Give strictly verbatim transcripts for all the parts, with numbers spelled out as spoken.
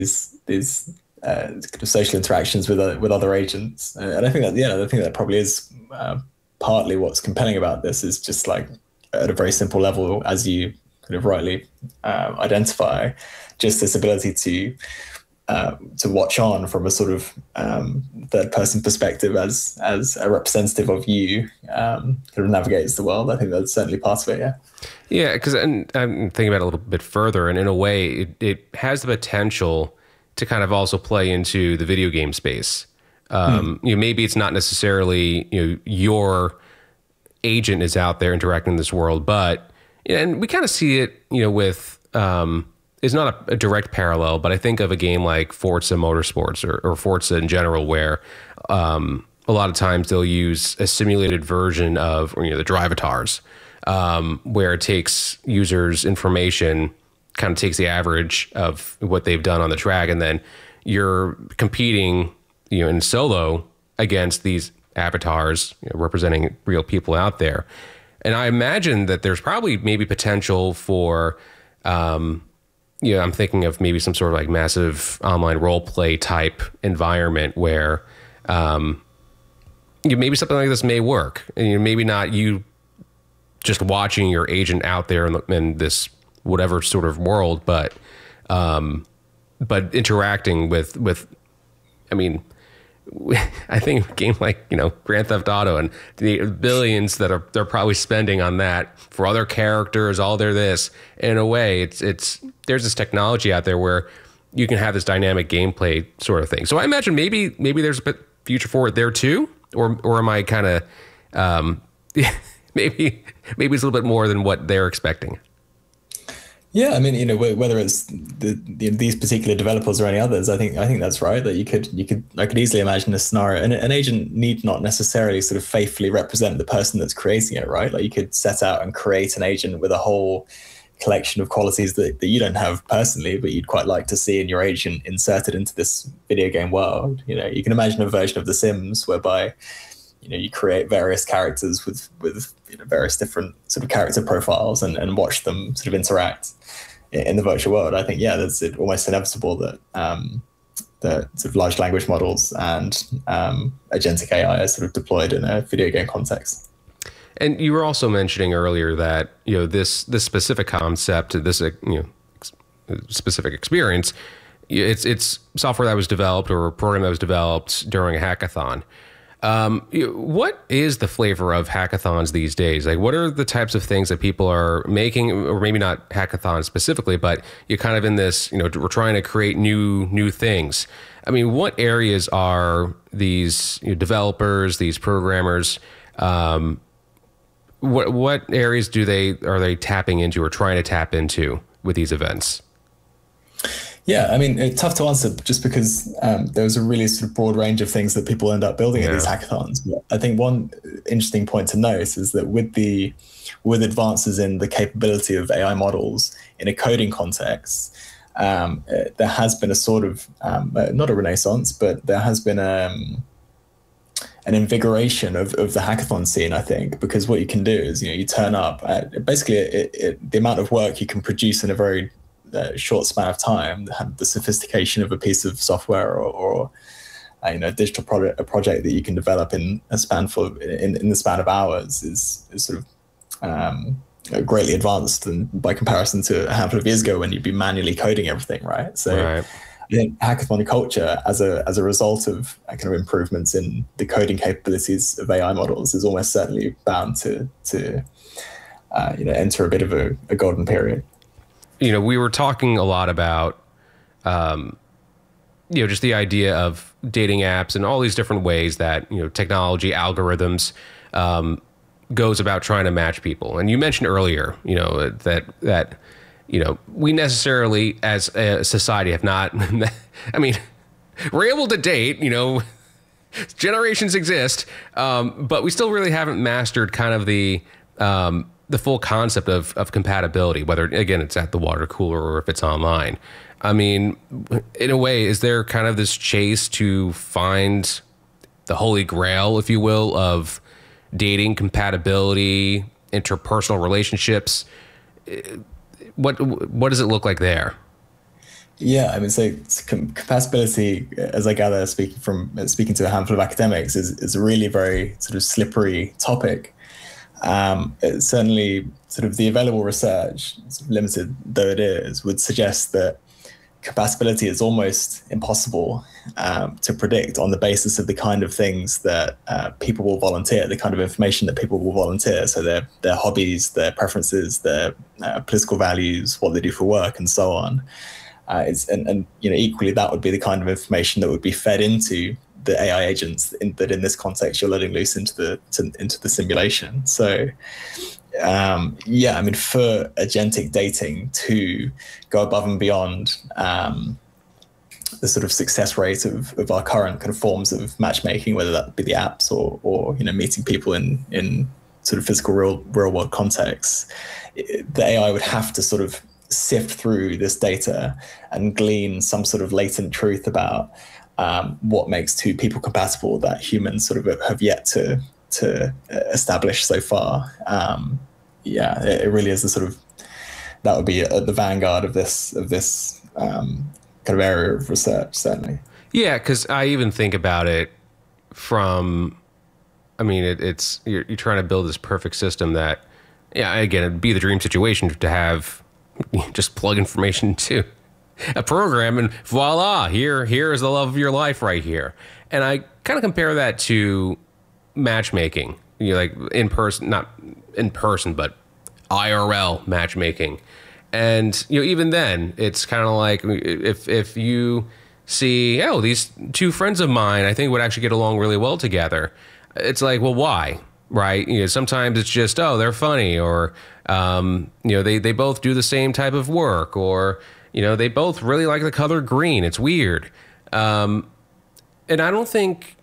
these these uh, kind of social interactions with uh, with other agents. Uh, and I think that yeah, I think that probably is uh, partly what's compelling about this is just like at a very simple level, as you kind of rightly uh, identify, just this ability to uh, to watch on from a sort of um, third person perspective as as a representative of you um, kind of navigates the world. I think that's certainly part of it. Yeah. Yeah, because I'm thinking about it a little bit further, and in a way, it, it has the potential to kind of also play into the video game space. Um, mm. You know, maybe it's not necessarily, you know, your agent is out there interacting in this world, but and we kind of see it, you know, with um, it's not a, a direct parallel, but I think of a game like Forza Motorsports or, or Forza in general, where um, a lot of times they'll use a simulated version of, or, you know, the Drivatars. Um, where it takes users' information, kind of takes the average of what they've done on the track, and then you're competing, you know, in solo against these avatars, you know, representing real people out there. And I imagine that there's probably maybe potential for, um, you know, I'm thinking of maybe some sort of like massive online role play type environment where, um, you know, maybe something like this may work, and you know, maybe not you just watching your agent out there in, the, in this whatever sort of world, but um, but interacting with with, I mean, I think a game like, you know, Grand Theft Auto and the billions that are they're probably spending on that for other characters, all their this. In a way, it's it's there's this technology out there where you can have this dynamic gameplay sort of thing. So I imagine maybe maybe there's a bit future for it there too, or or am I kind of um, maybe maybe it's a little bit more than what they're expecting. Yeah, I mean, you know, whether it's the, the, these particular developers or any others, I think I think that's right. That you could you could I could easily imagine a scenario, and an agent need not necessarily sort of faithfully represent the person that's creating it, right? Like you could set out and create an agent with a whole collection of qualities that, that you don't have personally, but you'd quite like to see in your agent inserted into this video game world. You know, you can imagine a version of The Sims whereby, you know, you create various characters with with you know, various different sort of character profiles and, and watch them sort of interact in, in the virtual world. I think, yeah, that's it, almost inevitable that um, that sort of large language models and um, agentic A I are sort of deployed in a video game context. And you were also mentioning earlier that, you know, this this specific concept, this uh, you know specific experience, it's it's software that was developed or a program that was developed during a hackathon. Um, what is the flavor of hackathons these days? Like, what are the types of things that people are making, or maybe not hackathons specifically, but you're kind of in this, you know, we're trying to create new, new things. I mean, what areas are these, you know, developers, these programmers, um, what, what areas do they, are they tapping into or trying to tap into with these events? Yeah, I mean, it's tough to answer just because um, there's a really sort of broad range of things that people end up building yeah. at these hackathons. But I think one interesting point to note is that with the with advances in the capability of A I models in a coding context, um, there has been a sort of um, not a renaissance, but there has been um, an invigoration of, of the hackathon scene, I think, because what you can do is, you know, you turn up at basically it, it, the amount of work you can produce in a very Uh, short span of time, the sophistication of a piece of software or, or uh, you know, a digital product, a project that you can develop in a span for in, in the span of hours is, is sort of um, greatly advanced than by comparison to a handful of years ago when you'd be manually coding everything, right? So right. I think hackathon culture, as a as a result of kind of improvements in the coding capabilities of A I models, is almost certainly bound to to uh, you know, enter a bit of a, a golden period. You know, we were talking a lot about, um, you know, just the idea of dating apps and all these different ways that, you know, technology algorithms um, goes about trying to match people. And you mentioned earlier, you know, that that, you know, we necessarily as a society have not, I mean, we're able to date, you know, generations exist, um, but we still really haven't mastered kind of the, um, the full concept of, of compatibility, whether, again, it's at the water cooler or if it's online. I mean, in a way, is there kind of this chase to find the holy grail, if you will, of dating, compatibility, interpersonal relationships? What, what does it look like there? Yeah, I mean, so compatibility, as I gather, speaking from speaking to a handful of academics, is is a really very sort of slippery topic. Um, it certainly, sort of the available research, sort of limited though it is, would suggest that compatibility is almost impossible um, to predict on the basis of the kind of things that uh, people will volunteer, the kind of information that people will volunteer. So their their hobbies, their preferences, their uh, political values, what they do for work, and so on. Uh, it's, and, and you know, equally, that would be the kind of information that would be fed into the A I agents in, that, in this context, you're letting loose into the to, into the simulation. So, um, yeah, I mean, for agentic dating to go above and beyond um, the sort of success rate of, of our current kind of forms of matchmaking, whether that be the apps or or you know meeting people in in sort of physical real real world contexts, the A I would have to sort of sift through this data and glean some sort of latent truth about um, what makes two people compatible that humans sort of have yet to to establish so far. Um, yeah, it, it really is the sort of, that would be at the vanguard of this of this um, kind of area of research, certainly. Yeah, because I even think about it from, I mean, it, it's you're, you're trying to build this perfect system that, yeah, again, it'd be the dream situation to have just plug information into a program and voila, here, here is the love of your life right here. And I kind of compare that to matchmaking, you know, like in person, not in person, but I R L matchmaking. And, you know, even then it's kind of like if, if you see, oh, these two friends of mine, I think would actually get along really well together. It's like, well, why? Right. You know, sometimes it's just, oh, they're funny, or, um, you know, they, they both do the same type of work, or, you know, they both really like the color green. It's weird. Um, and I don't think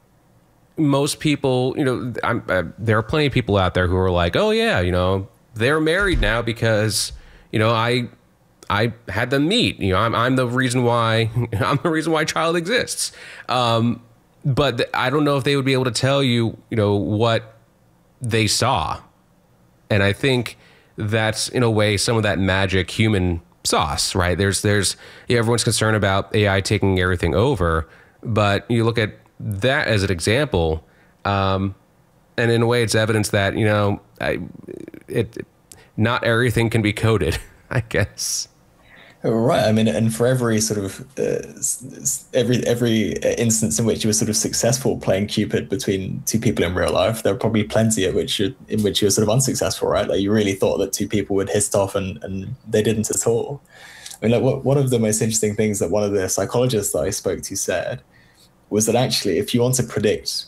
most people, you know, I'm, uh, there are plenty of people out there who are like, oh, yeah, you know, they're married now because, you know, I I had them meet. You know, I'm, I'm the reason why I'm the reason why child exists. Um, but th- I don't know if they would be able to tell you, you know, what they saw. And I think that's in a way some of that magic human sauce, right? There's, there's, yeah, everyone's concerned about A I taking everything over, but you look at that as an example, um, and in a way it's evidence that, you know, I, it, not everything can be coded, I guess. Right. I mean, and for every sort of uh, every every instance in which you were sort of successful playing Cupid between two people in real life, there are probably plenty at which you in which you were sort of unsuccessful, right? Like you really thought that two people would hit off, and and they didn't at all. I mean, like what, one of the most interesting things that one of the psychologists that I spoke to said was that actually, if you want to predict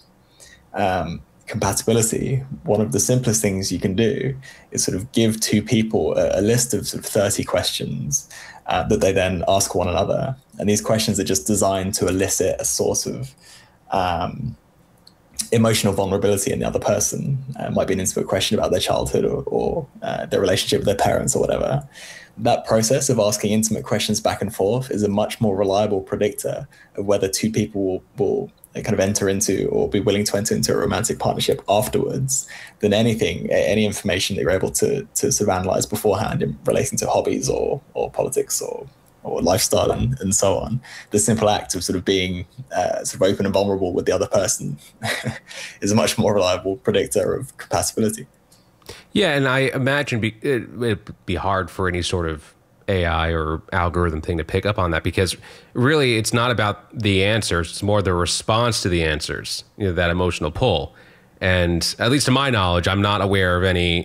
um, compatibility, one of the simplest things you can do is sort of give two people a, a list of sort of thirty questions uh, that they then ask one another. And these questions are just designed to elicit a sort of um, emotional vulnerability in the other person. Uh, it might be an intimate question about their childhood or, or uh, their relationship with their parents or whatever. That process of asking intimate questions back and forth is a much more reliable predictor of whether two people will, will kind of enter into or be willing to enter into a romantic partnership afterwards than anything, any information that you're able to to sort of analyze beforehand in relating to hobbies or or politics or or lifestyle and, and so on. The simple act of sort of being uh, sort of open and vulnerable with the other person is a much more reliable predictor of compatibility. Yeah, and I imagine be, it, it'd be hard for any sort of A I or algorithm thing to pick up on that, because really it's not about the answers, it's more the response to the answers, you know, that emotional pull. And at least to my knowledge, I'm not aware of any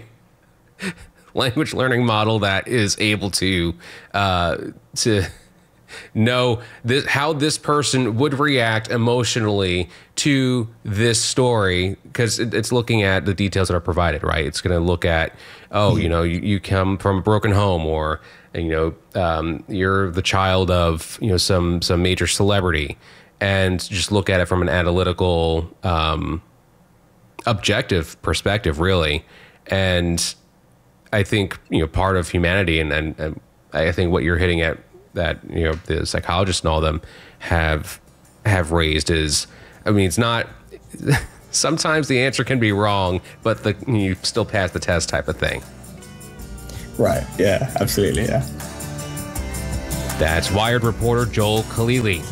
language learning model that is able to uh, to know this, how this person would react emotionally to this story, because it, it's looking at the details that are provided, right? It's going to look at, oh, you know, you, you come from a broken home, or, you know, um, you're the child of, you know, some some major celebrity, and just look at it from an analytical, um, objective perspective, really. And I think, you know, part of humanity, and, and, and I think what you're hitting at, that, you know, the psychologists and all of them have have raised is, I mean, it's not, sometimes the answer can be wrong, but the you still pass the test type of thing. Right. Yeah, absolutely. Yeah. That's Wired reporter Joel Khalili.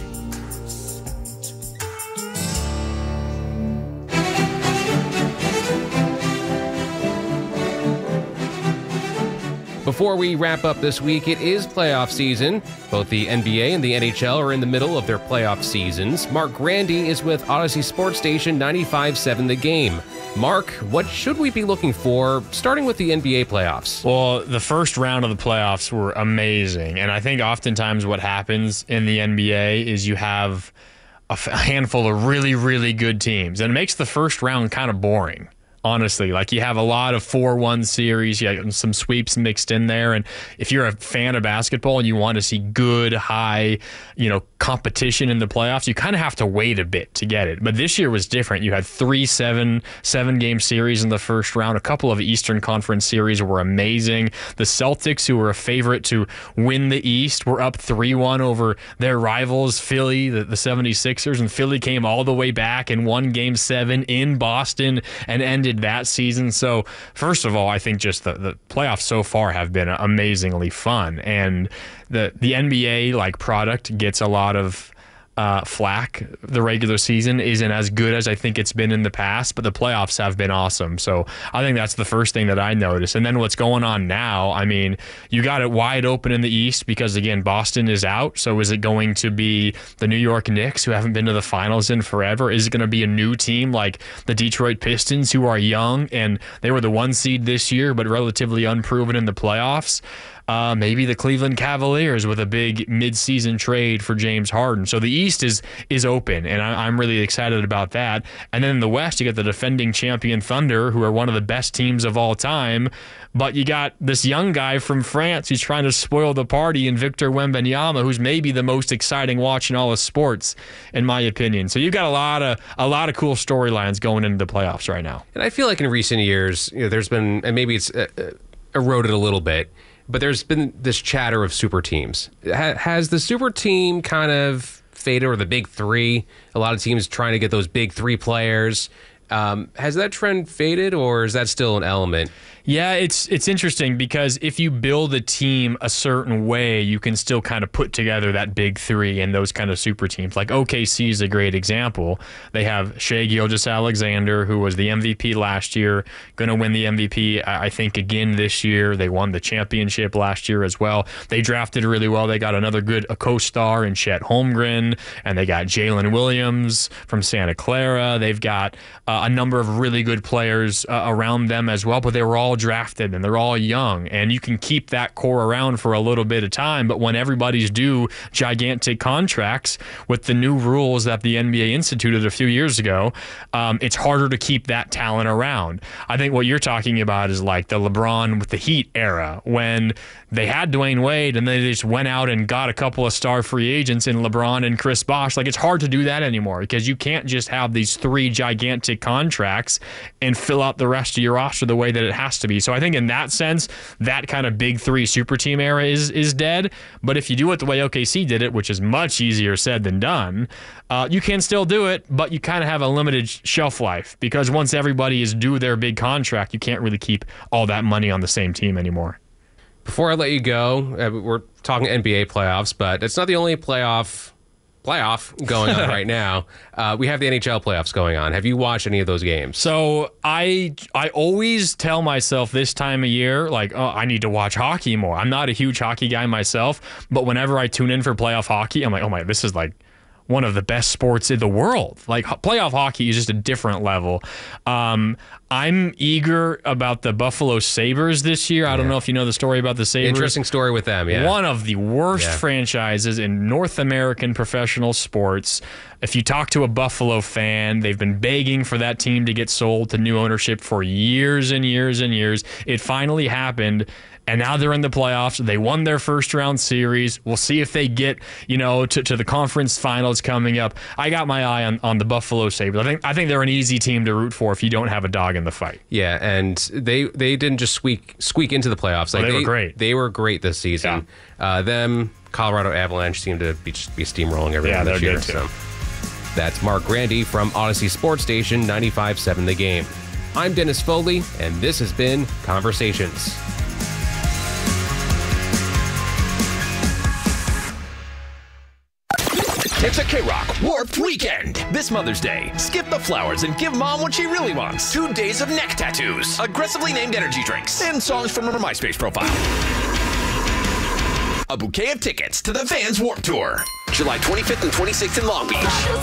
Before we wrap up this week, it is playoff season. Both the N B A and the N H L are in the middle of their playoff seasons. Mark Grandy is with Odyssey Sports Station ninety-five seven The Game. Mark, what should we be looking for, starting with the N B A playoffs? Well, the first round of the playoffs were amazing, and I think oftentimes what happens in the N B A is you have a handful of really, really good teams, and it makes the first round kind of boring. Honestly, like you have a lot of four one series, you have some sweeps mixed in there. And if you're a fan of basketball and you want to see good, high, you know, competition in the playoffs, you kind of have to wait a bit to get it. But this year was different. You had three seven, seven game series in the first round. A couple of Eastern Conference series were amazing. The Celtics, who were a favorite to win the East, were up three one over their rivals, Philly, the, the seventy-sixers. And Philly came all the way back and won game seven in Boston and ended that season. So first of all, I think just the, the playoffs so far have been amazingly fun, and the the N B A like product gets a lot of uh, flack. The regular season isn't as good as I think it's been in the past, but the playoffs have been awesome. So I think that's the first thing that I noticed. And then what's going on now, I mean, you got it wide open in the East because, again, Boston is out. So is it going to be the New York Knicks, who haven't been to the finals in forever? Is it going to be a new team like the Detroit Pistons, who are young and they were the one seed this year but relatively unproven in the playoffs? Uh, maybe the Cleveland Cavaliers with a big mid-season trade for James Harden. So the East is is open, and I, I'm really excited about that. And then in the West, you got the defending champion Thunder, who are one of the best teams of all time. But you got this young guy from France who's trying to spoil the party in Victor Wembanyama, who's maybe the most exciting watch in all of sports, in my opinion. So you've got a lot of a lot of cool storylines going into the playoffs right now. And I feel like in recent years, you know, there's been, and maybe it's uh, eroded a little bit, but there's been this chatter of super teams. Ha- has the super team kind of faded, or the big three? A lot of teams trying to get those big three players. Um, has that trend faded, or is that still an element? Yeah, it's it's interesting because if you build a team a certain way, you can still kind of put together that big three and those kind of super teams. Like O K C is a great example. They have Shai Gilgeous-Alexander, who was the M V P last year, going to win the M V P, I think, again this year. They won the championship last year as well. They drafted really well. They got another good a co-star in Chet Holmgren, and they got Jalen Williams from Santa Clara. They've got uh, a number of really good players uh, around them as well, but they were all drafted and they're all young, and you can keep that core around for a little bit of time. But when everybody's due gigantic contracts with the new rules that the N B A instituted a few years ago, um, it's harder to keep that talent around. I think what you're talking about is like the LeBron with the Heat era, when they had Dwayne Wade and they just went out and got a couple of star free agents in LeBron and Chris Bosh. Like, it's hard to do that anymore because you can't just have these three gigantic contracts and fill out the rest of your roster the way that it has to be. So I think in that sense, that kind of big three super team era is is dead. But if you do it the way O K C did it, which is much easier said than done, uh, you can still do it, but you kind of have a limited shelf life because once everybody is due their big contract, you can't really keep all that money on the same team anymore. Before I let you go, uh, we're talking N B A playoffs, but it's not the only playoff playoff going on right now. Uh, we have the N H L playoffs going on. Have you watched any of those games? So I I always tell myself this time of year, like, oh, I need to watch hockey more. I'm not a huge hockey guy myself, but whenever I tune in for playoff hockey, I'm like, oh my, this is like one of the best sports in the world. Like, playoff hockey is just a different level. Um, I'm eager about the Buffalo Sabres this year. I yeah. don't know if you know the story about the Sabres. Interesting story with them, yeah. One of the worst yeah. franchises in North American professional sports. If you talk to a Buffalo fan, they've been begging for that team to get sold to new ownership for years and years and years. It finally happened. And now they're in the playoffs. They won their first round series. We'll see if they get, you know, to, to the conference finals coming up. I got my eye on, on the Buffalo Sabres. I think I think they're an easy team to root for if you don't have a dog in the fight. Yeah, and they they didn't just squeak squeak into the playoffs. Like, oh, they, they were great. They were great this season. Yeah. Uh, them, Colorado Avalanche seem to be, be steamrolling everything yeah, this they're year. Good too. So that's Mark Grandy from Odyssey Sports Station ninety-five seven The Game. I'm Dennis Foley, and this has been Conversations. It's a K-Rock Warped Weekend. This Mother's Day, skip the flowers and give Mom what she really wants. Two days of neck tattoos, aggressively named energy drinks, and songs from her MySpace profile. A bouquet of tickets to the Vans Warped Tour. July twenty-fifth and twenty-sixth in Long Beach.